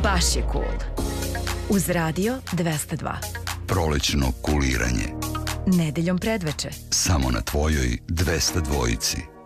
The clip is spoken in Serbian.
baš je cool. Uz Radio 202. Prolećno kuliranje. Nedeljom predveče. Samo na tvojoj 202.